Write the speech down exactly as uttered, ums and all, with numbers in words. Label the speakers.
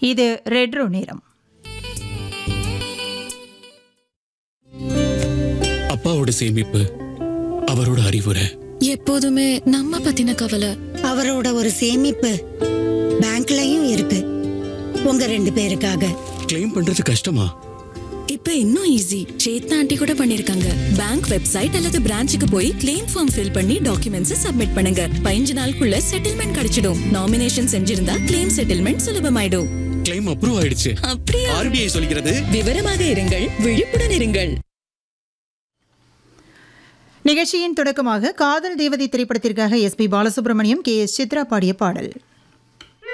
Speaker 1: இது ரெட்ரோ நேரம்.
Speaker 2: அப்பாவோட சேமிப்பு, அவரோட அறிவுரை,
Speaker 3: எப்போதுமே நம்ம பத்தின கவலை.
Speaker 4: அவரோட ஒரு சேமிப்பு பேங்க்லயும் இருக்கு, உங்க ரெண்டு பேருக்காக.
Speaker 2: கிளைம் பண்றது கஷ்டமா?
Speaker 3: இப்ப இன்னும் ஈஸி. சேத்னா ஆண்டி கூட பண்ணிருக்காங்க. பேங்க் வெப்சைட் அல்லது பிரான்ச்சுக்கு போய் கிளைம் ஃபார்ம் ஃபில் பண்ணி டாக்குமெண்ட்ஸ் சப்மிட் பண்ணுங்க. பதினஞ்சு நாளுக்குள்ள செட்டில்மெண்ட் கிடைச்சிடும். நாமினேஷன் செஞ்சிருந்தா கிளைம் செட்டில்மெண்ட் சுலபமாயிடும்.
Speaker 2: கிளைம் அப்ரூவ் ஆயிடுச்சு.
Speaker 3: அப்படியே
Speaker 2: ஆர்பிஐ சொல்கிறது,
Speaker 3: விவரமாக இருங்கள், விழிப்புடன் இருங்கள்.
Speaker 1: நிகழ்ச்சியின் தொடக்கமாக காதல் தேவதை திரைப்படத்திற்காக S B Balasubramaniam, K S Chitra பாடிய பாடல்.